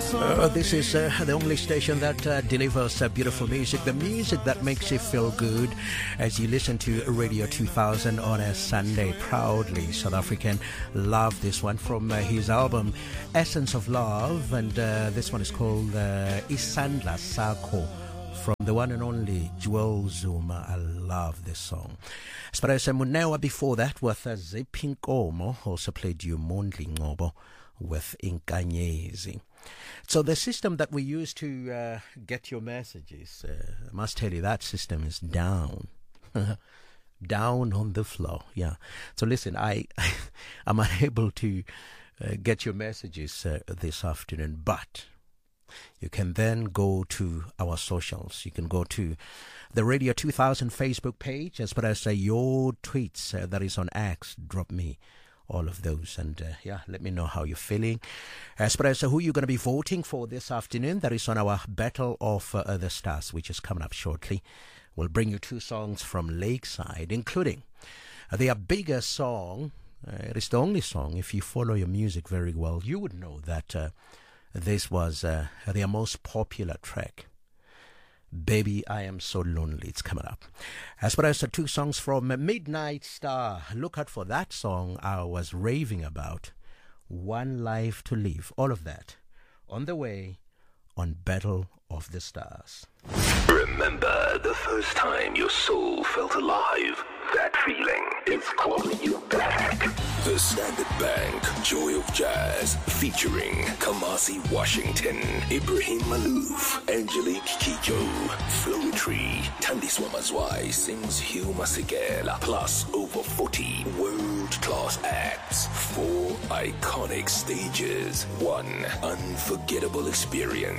This is the only station that delivers beautiful music, the music that makes you feel good as you listen to Radio 2000 on a Sunday. Proudly South African. Love this one from his album Essence of Love, and this one is called Isandla Sakho, from the one and only Joel Zuma. I love this song. Sparese Munewa before that with Zipping Omo, also played you Mondli Ngobo with Inkanyezi. So the system that we use to get your messages, I must tell you, that system is down. Down on the floor, yeah. So listen, I'm unable to get your messages this afternoon, but you can then go to our socials. You can go to the Radio 2000 Facebook page, as well as your tweets that is on X. Drop me all of those, and let me know how you're feeling. As well as who you're going to be voting for this afternoon, that is on our Battle of the Stars, which is coming up shortly. We'll bring you 2 songs from Lakeside, including their biggest song. It is the only song, if you follow your music very well, you would know that this was their most popular track. Baby, I Am So Lonely. It's coming up. As well as 2 songs from Midnight Star. Look out for that song I was raving about. One Life to Live. All of that on the way on Battle of the Stars. Remember the first time your soul felt alive? That feeling is calling you back. The Standard Bank Joy of Jazz, featuring Kamasi Washington, Ibrahim Malouf, Angelique Kidjo, Flowetry, Tandi Swamazwai sings Hugh Masekela, plus over 40 world-class acts, 4 iconic stages, 1 unforgettable experience.